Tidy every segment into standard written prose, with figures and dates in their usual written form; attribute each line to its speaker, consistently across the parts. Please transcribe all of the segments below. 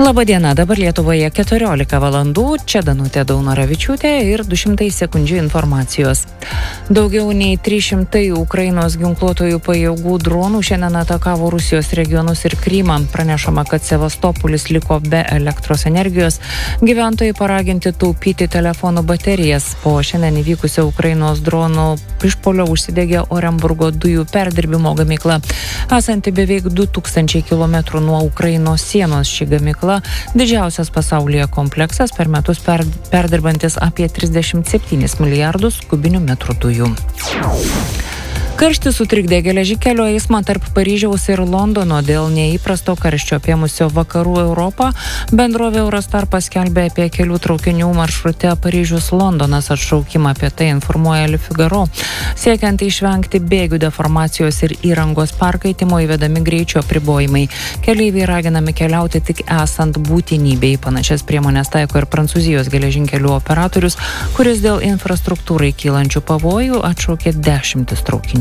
Speaker 1: Labadiena, dabar Lietuvoje 14 valandų, čia Danutė Daunoravičiūtė ir 200 sekundžių informacijos. Daugiau nei 300 Ukrainos ginkluotojų pajėgų dronų šiandien atakavo Rusijos regionus ir Krymą. Pranešama, kad Sevastopolis liko be elektros energijos. Gyventojai paraginti taupyti telefonų baterijas. Po šiandien įvykusio Ukrainos dronų išpuolio užsidegė Orenburgo dujų perdirbimo gamykla. Esanti beveik 2000 km nuo Ukrainos sienos, ši gamykla didžiausias pasaulyje kompleksas, per metus perdirbantis apie 37 milijardus kubinių metrų dujų. Karštis sutrikdė geležinkelio eismą tarp Paryžiaus ir Londono dėl neįprasto karščio apėmusio vakarų Europą. Bendrovė Eurostar paskelbė apie kelių traukinių maršrute Paryžius-Londonas atšaukimą, apie tai informuoja Le Figaro. Siekiant išvengti bėgių deformacijos ir įrangos perkaitimo įvedami greičio apribojimai. Keleiviai raginami keliauti tik esant būtinybei. Panašias priemonės taiko ir Prancūzijos geležinkelių operatorius, kuris dėl infrastruktūrai kylančių pavojų atšaukė 10 traukinių.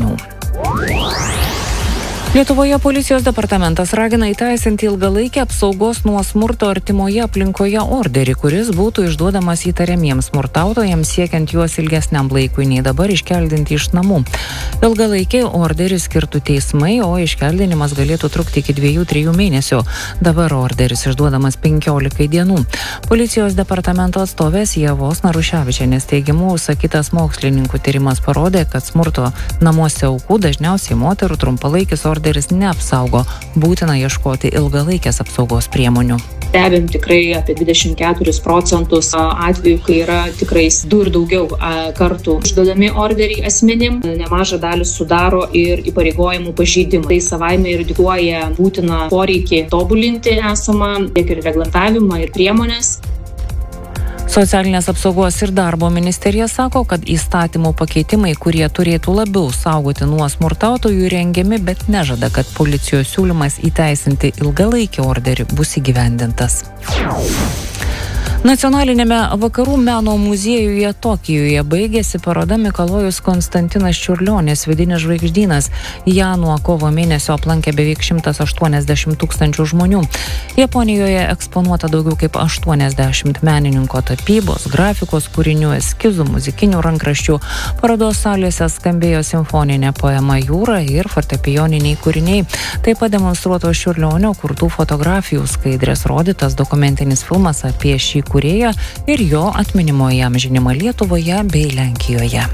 Speaker 1: Lietuvoje policijos departamentas ragina įteisinti ilgalaikę apsaugos nuo smurto artimoje aplinkoje orderį, kuris būtų išduodamas įtariamiems smurtautojams siekiant juos ilgesniam laikui nei dabar iškeldinti iš namų. Ilgalaikiai orderį skirtų teismai, o iškeldinimas galėtų trukti iki 2-3 mėnesių. Dabar orderis išduodamas 15 dienų. Policijos departamento atstovės Ievos Naruševičienės teigimu užsakytas mokslininkų tyrimas parodė, kad smurto namuose aukų dažniausiai moterų trumpalaikis orderis neapsaugo, būtina ieškoti ilgalaikės apsaugos priemonių.
Speaker 2: Stebim tikrai apie 24% atvejų, kai yra tikrai 2 ir daugiau kartų išduodami orderiai asmenim. Nemažą dalį sudaro ir įpareigojimų pažeidimai. Tai savaime ir diktuoja būtiną poreikį tobulinti esamą tiek ir reglamentavimą ir priemonės.
Speaker 1: Socialinės apsaugos ir darbo ministerija sako, kad įstatymų pakeitimai, kurie turėtų labiau saugoti nuo smurtautojų, rengiami, bet nežada, kad policijos siūlymas įteisinti ilgalaikį orderį bus įgyvendintas. Nacionalinėme Vakarų meno muziejuje Tokijuje baigėsi paroda Mikalojus Konstantinas Čiurlionis vidinis žvaigždynas. Ją nuo kovo mėnesio aplankė beveik 180 tūkstančių žmonių. Japonijoje eksponuota daugiau kaip 80 menininko tapybos, grafikos kūrinių, eskizų, muzikinių rankraščių. Parodos salėse skambėjo simfoninė poema Jūra ir fortepijoniniai kūriniai. Taip pat demonstruotos Čiurlionio kurtų fotografijų skaidrės, rodytas dokumentinis filmas apie šį kūrėją ir jo atminimo įamžinimą Lietuvoje bei Lenkijoje.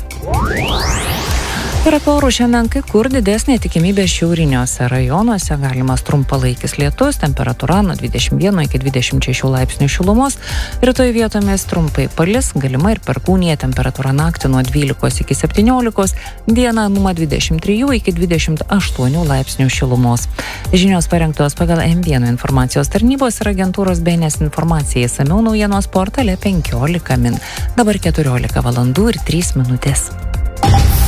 Speaker 1: Ir apie orų šiandien kai kur didesnė tikimybė šiauriniuose rajonuose, galimas trumpalaikis lietus, temperatūra nuo 21 iki 26 laipsnių šilumos, rytoj vietomis trumpai palis, galima ir perkūnija, temperatūra naktį nuo 12 iki 17, dieną nuo 23 iki 28 laipsnių šilumos. Žinios parengtos pagal M1 informacijos tarnybos ir agentūros BNS informacijai, išsamiau naujienos portale 15 min. Dabar 14 valandų ir 3 minutės.